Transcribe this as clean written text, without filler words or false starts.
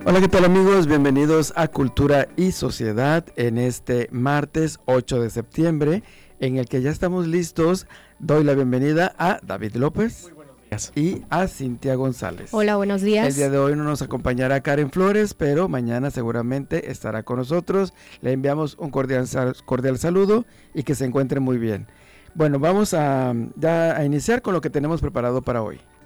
Hola, ¿qué tal amigos? Bienvenidos a Cultura y Sociedad en este martes 8 de septiembre, en el que ya estamos listos. Doy la bienvenida a David López. Muy buenos días. Y a Cintia González. Hola, buenos días. El día de hoy no nos acompañará Karen Flores, pero mañana seguramente estará con nosotros. Le enviamos un cordial saludo y que se encuentre muy bien. Bueno, vamos a iniciar con lo que tenemos preparado para hoy.